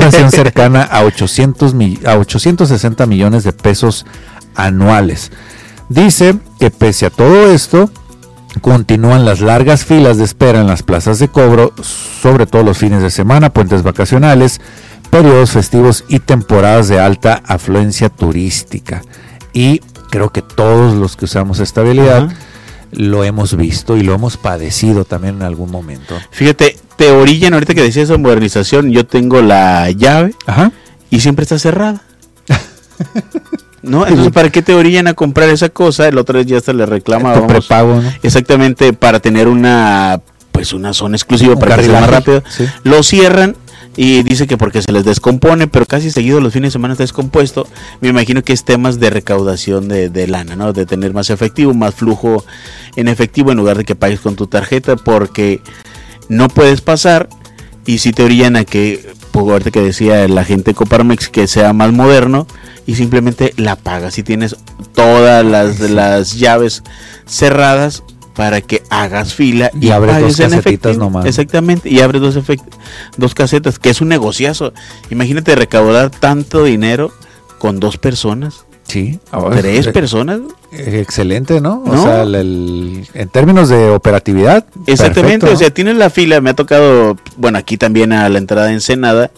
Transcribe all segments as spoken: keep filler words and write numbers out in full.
inflación cercana a ochocientos, a ochocientos sesenta millones de pesos anuales. Dice que pese a todo esto, continúan las largas filas de espera en las plazas de cobro, sobre todo los fines de semana, puentes vacacionales, periodos festivos y temporadas de alta afluencia turística. Y creo que todos los que usamos esta habilidad uh-huh. lo hemos visto y lo hemos padecido también en algún momento. Fíjate, te orillan, ahorita que decías de modernización, yo tengo la llave uh-huh. y siempre está cerrada. ¿No? Entonces, ¿para qué te orillan a comprar esa cosa? El otro día ya hasta le reclamábamos. Prepago, ¿no? Exactamente, para tener una pues una zona exclusiva un para que sea más rápido. Sí. Lo cierran y dice que porque se les descompone, pero casi seguido los fines de semana está descompuesto. Me imagino que es temas de recaudación de, de lana, ¿no? De tener más efectivo, más flujo en efectivo en lugar de que pagues con tu tarjeta, porque no puedes pasar. Y si te orillan a que, pues ahorita que decía la gente de Coparmex, que sea más moderno y simplemente la pagas. Si tienes todas las, las llaves cerradas para que hagas fila y, y abres dos casetitas nomás. Exactamente, y abres dos, efect- dos casetas, que es un negociazo. Imagínate recaudar tanto dinero con dos personas. Sí. ¿Tres eh, personas? Excelente, ¿no? O ¿no? sea, el, el, en términos de operatividad. Exactamente, perfecto, ¿no? O sea, tienes la fila, me ha tocado, bueno, aquí también a la entrada de Ensenada,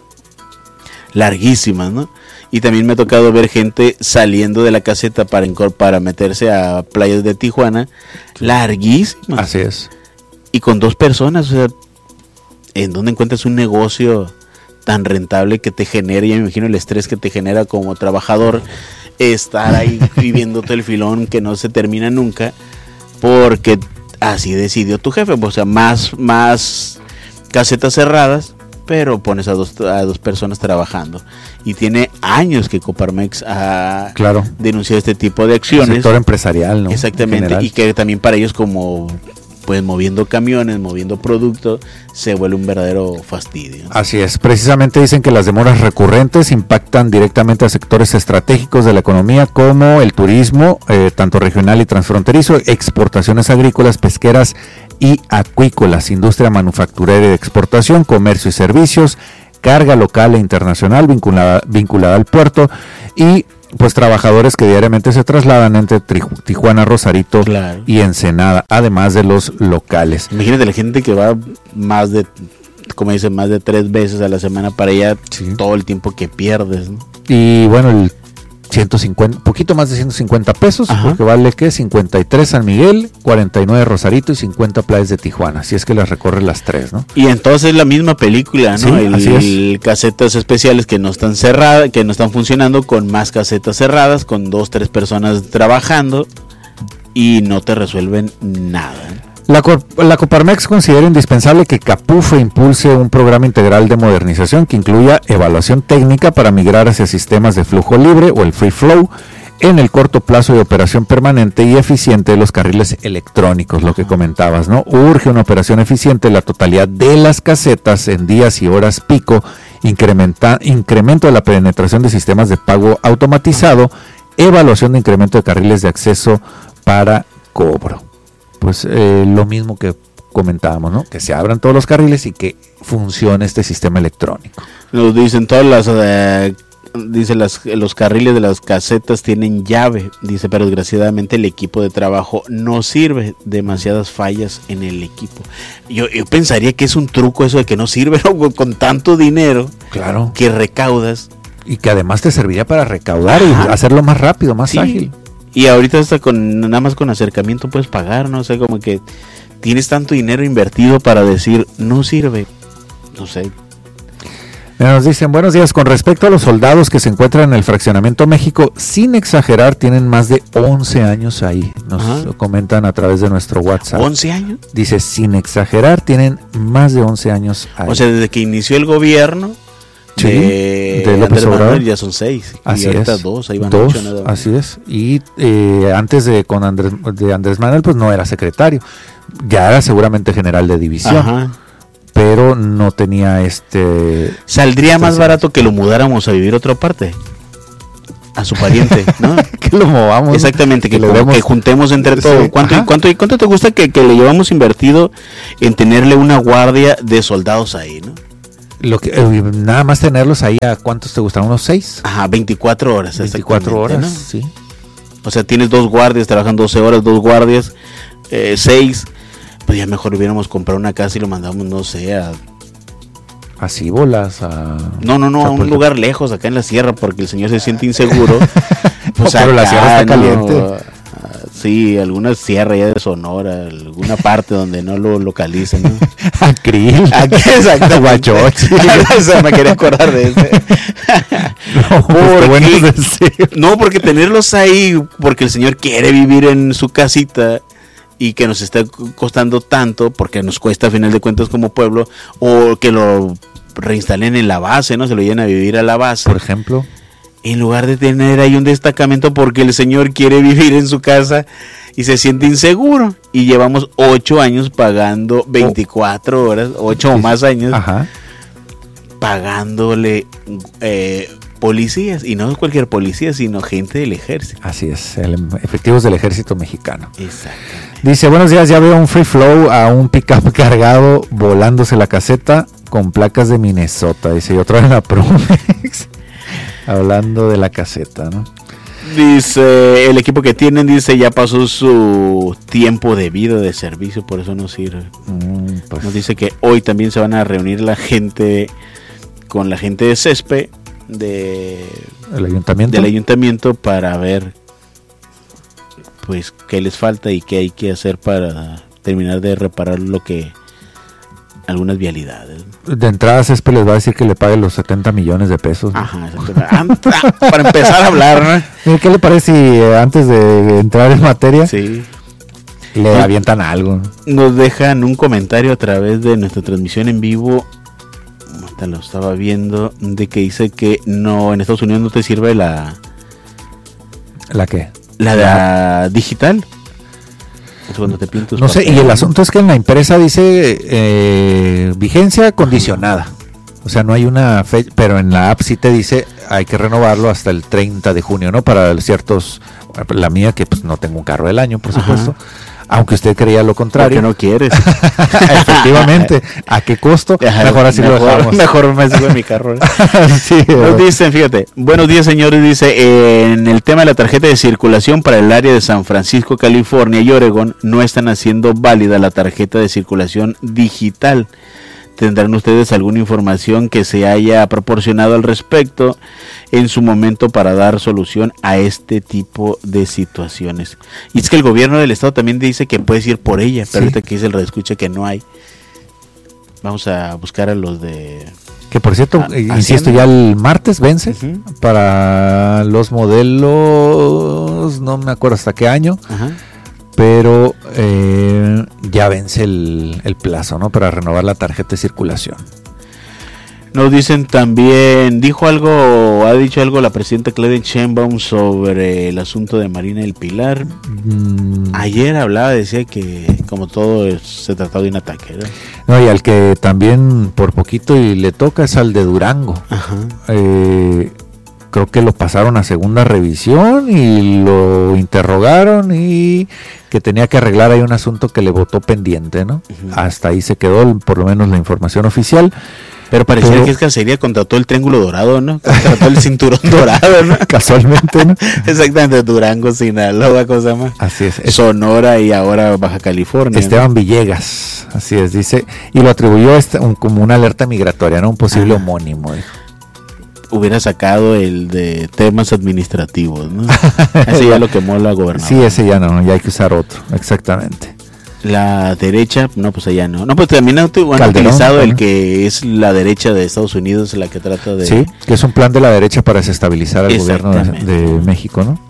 larguísimas, ¿no? Y también me ha tocado ver gente saliendo de la caseta para, para meterse a playas de Tijuana, larguísimas. Así es. Y con dos personas, o sea, ¿en dónde encuentras un negocio tan rentable que te genere? Ya me imagino el estrés que te genera como trabajador, estar ahí viviendo todo el filón que no se termina nunca, porque así decidió tu jefe. O sea, más, más casetas cerradas, pero pones a dos, a dos personas trabajando. Y tiene años que Coparmex ha claro. denunciado este tipo de acciones. El sector empresarial, ¿no? Exactamente, y que también para ellos, como pues moviendo camiones, moviendo productos, se vuelve un verdadero fastidio. Así es, precisamente dicen que las demoras recurrentes impactan directamente a sectores estratégicos de la economía como el turismo, eh, tanto regional y transfronterizo, exportaciones agrícolas, pesqueras y acuícolas, industria manufacturera y de exportación, comercio y servicios, carga local e internacional vinculada, vinculada al puerto y pues trabajadores que diariamente se trasladan entre Tijuana, Rosarito claro. y Ensenada, además de los locales. Imagínate la gente que va más de, como dicen, más de tres veces a la semana para allá, sí. todo el tiempo que pierdes, ¿no? Y bueno, el ciento cincuenta, poquito más de ciento cincuenta pesos, ajá. porque vale que cincuenta y tres San Miguel, cuarenta y nueve Rosarito y cincuenta playas de Tijuana, si es que las recorre las tres, ¿no? Y entonces es la misma película, ¿no? Sí, el, así es. El casetas especiales que no están cerradas, que no están funcionando, con más casetas cerradas, con dos, tres personas trabajando y no te resuelven nada. La, la Coparmex considera indispensable que Capufe impulse un programa integral de modernización que incluya evaluación técnica para migrar hacia sistemas de flujo libre o el free flow en el corto plazo de operación permanente y eficiente de los carriles electrónicos, lo que comentabas, ¿no? Urge una operación eficiente en la totalidad de las casetas en días y horas pico, incrementa, incremento de la penetración de sistemas de pago automatizado, evaluación de incremento de carriles de acceso para cobro. Pues eh, lo mismo que comentábamos, ¿no? Que se abran todos los carriles y que funcione este sistema electrónico. Nos dicen todas las, eh, dice las, los carriles de las casetas tienen llave, dice, pero desgraciadamente el equipo de trabajo no sirve, demasiadas fallas en el equipo. Yo, yo pensaría que es un truco eso de que no sirve, ¿no? Con tanto dinero claro. que recaudas. Y que además te serviría para recaudar Ajá. y hacerlo más rápido, más sí. ágil. Y ahorita hasta con nada más con acercamiento puedes pagar, ¿no? O sea, como que tienes tanto dinero invertido para decir, no sirve. No sé. Nos dicen, buenos días, con respecto a los soldados que se encuentran en el Fraccionamiento México, sin exagerar, tienen más de once años ahí. Nos Ajá. comentan a través de nuestro WhatsApp. ¿once años? Dice, sin exagerar, tienen más de once años ahí. O sea, desde que inició el gobierno... Sí, de, de López Obrador ya son seis así y ahorita es. dos, ahí van dos, ocho, nada más. Así es. Y eh, antes de con Andrés, de Andrés Manuel, pues no era secretario, ya era seguramente general de división, Ajá. pero no tenía este. Saldría más barato que lo mudáramos a vivir a otra parte, a su pariente, ¿no? Que lo movamos. Exactamente, que, que, lo demos, que juntemos entre sí. todos. ¿Cuánto, cuánto, ¿Cuánto te gusta que, que le llevamos invertido en tenerle una guardia de soldados ahí, no? Lo que, eh, nada más tenerlos ahí, ¿a cuántos te gustan? ¿Unos seis? Ajá, veinticuatro horas. veinticuatro horas, ¿no? Sí. O sea, tienes dos guardias, trabajan doce horas, dos guardias, eh, seis. Pues ya mejor hubiéramos comprado una casa y lo mandamos, no sé, a... ¿A Cíbolas? A... No, no, no, a un lugar lejos, acá en la sierra, porque el señor se siente inseguro. Pues no, pero acá, la sierra está caliente. No, sí, alguna sierra ya de Sonora, alguna parte donde no lo localizan, ¿no? Acril. Aquí, exacto. Guachochi. Eso me quería acordar de ese. No, porque, bueno, no, porque tenerlos ahí, porque el señor quiere vivir en su casita y que nos está costando tanto, porque nos cuesta a final de cuentas como pueblo, o que lo reinstalen en la base, ¿no? Se lo lleven a vivir a la base. Por ejemplo. En lugar de tener ahí un destacamento porque el señor quiere vivir en su casa y se siente inseguro. Y llevamos ocho años pagando veinticuatro oh. horas, ocho o más años, ajá, pagándole eh, policías. Y no cualquier policía, sino gente del ejército. Así es, el, efectivos del ejército mexicano. Exacto. Dice, buenos días, ya veo un free flow a un pick-up cargado volándose la caseta con placas de Minnesota. Dice, y otra vez la Promex. Hablando de la caseta, ¿no? Dice, el equipo que tienen, dice, ya pasó su tiempo de vida de servicio, por eso no sirve. Mm, pues. Nos dice que hoy también se van a reunir la gente, con la gente de Césped, de, ¿El ayuntamiento? del ayuntamiento, para ver, pues, qué les falta y qué hay que hacer para terminar de reparar lo que... algunas vialidades. De entrada Césped les va a decir que le pague los setenta millones de pesos, ¿no? Ajá, para empezar a hablar, ¿no? ¿Qué le parece si eh, antes de entrar en materia sí. le nos, avientan algo? Nos dejan un comentario a través de nuestra transmisión en vivo, hasta lo estaba viendo, de que dice que no, en Estados Unidos no te sirve la... ¿La qué? La, la digital. Cuando te pintas no sé, y el asunto es que en la empresa dice eh, vigencia condicionada, o sea, no hay una fecha, pero en la app sí te dice hay que renovarlo hasta el treinta de junio, ¿no? Para ciertos, la mía que pues no tengo un carro del año, por supuesto. Ajá. Aunque usted creía lo contrario. Porque no quieres. Efectivamente. ¿A qué costo? Ajá, mejor así mejor, lo dejamos. Mejor me subo en mi carro. Sí, nos dicen, fíjate, buenos días señores, dice, en el tema de la tarjeta de circulación para el área de San Francisco, California y Oregón, no están haciendo válida la tarjeta de circulación digital. ¿Tendrán ustedes alguna información que se haya proporcionado al respecto en su momento para dar solución a este tipo de situaciones? Y es que el gobierno del estado también dice que puedes ir por ella, pero sí. Ahorita que dice el redescucha que no hay. Vamos a buscar a los de... Que por cierto, a, insisto, ya el martes vence uh-huh. para los modelos, no me acuerdo hasta qué año. Ajá. Pero eh, ya vence el, el plazo, ¿no? Para renovar la tarjeta de circulación. Nos dicen también, dijo algo, ha dicho algo la presidenta Claudia Sheinbaum sobre el asunto de Marina del Pilar. Mm. Ayer hablaba, decía que como todo es, se trataba de un ataque, ¿verdad? No, y al que también por poquito y le toca es al de Durango. Ajá. Eh, creo que lo pasaron a segunda revisión y lo interrogaron y que tenía que arreglar ahí un asunto que le votó pendiente, ¿no? Uh-huh. Hasta ahí se quedó, por lo menos la información oficial. Pero parecía Pero, que es Cacería contrató el Triángulo Dorado, ¿no? Contrató el Cinturón Dorado, ¿no? Casualmente, ¿no? Exactamente, Durango, Sinaloa, cosa más. Así es. Sonora y ahora Baja California. Esteban, ¿no? Villegas, así es, dice, y lo atribuyó a un, como una alerta migratoria, ¿no? Un posible Ajá. homónimo, dijo. Hubiera sacado el de temas administrativos, ¿no? Ese ya lo quemó la gobernadora. Sí, ese ya no, ya hay que usar otro, exactamente. La derecha, no, pues allá no. No, pues también han utilizado ¿no? el que es la derecha de Estados Unidos, la que trata de... Sí, que es un plan de la derecha para desestabilizar al gobierno de, de México, ¿no?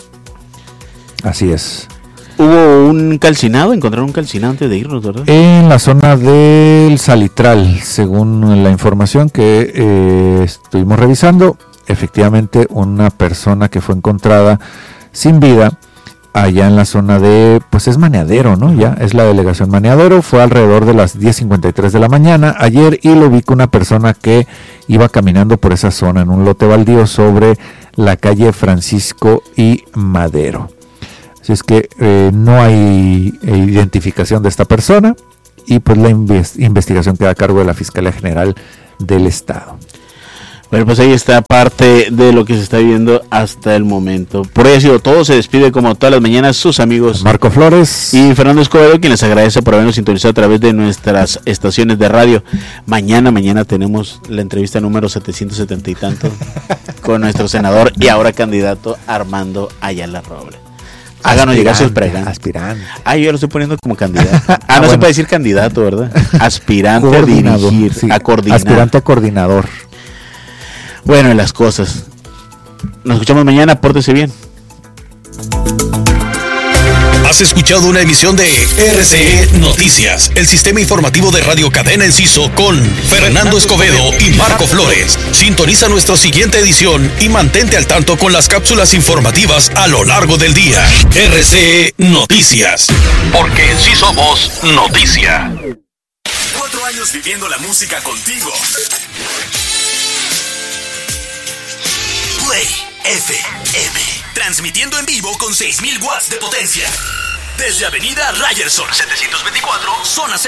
Así es. Hubo un calcinado, encontraron un calcinado antes de irnos, ¿verdad? En la zona del Salitral, según la información que eh, estuvimos revisando, efectivamente una persona que fue encontrada sin vida allá en la zona de, pues es Maneadero, ¿no? Ya es la delegación Maneadero, fue alrededor de las diez cincuenta y tres de la mañana ayer y lo ubicó una persona que iba caminando por esa zona en un lote baldío sobre la calle Francisco y Madero. Así es que eh, no hay eh, identificación de esta persona y pues la inves- investigación queda a cargo de la Fiscalía General del estado. Bueno, pues ahí está parte de lo que se está viendo hasta el momento. Por hoy ha sido todo. Se despide como todas las mañanas sus amigos Marco Flores y Fernando Escobedo, quien les agradece por habernos sintonizado a través de nuestras estaciones de radio. Mañana, mañana tenemos la entrevista número setecientos setenta y tanto con nuestro senador y ahora candidato Armando Ayala Robles. Háganos llegar sus preguntas. Aspirante. Ah, yo lo estoy poniendo como candidato. Ah, no ah, bueno. Se puede decir candidato, ¿verdad? Aspirante a dirigir, sí, a coordinar. Aspirante a coordinador. Bueno, las cosas. Nos escuchamos mañana, pórtese bien. Has escuchado una emisión de R C E Noticias, el sistema informativo de Radio Cadena Enciso con Fernando Escobedo y Marco Flores. Sintoniza nuestra siguiente edición y mantente al tanto con las cápsulas informativas a lo largo del día. R C E Noticias, porque en sí somos noticia. Cuatro años viviendo la música contigo. Play F M, transmitiendo en vivo con seis mil watts de potencia. Desde Avenida Ryerson setecientos veinticuatro, zona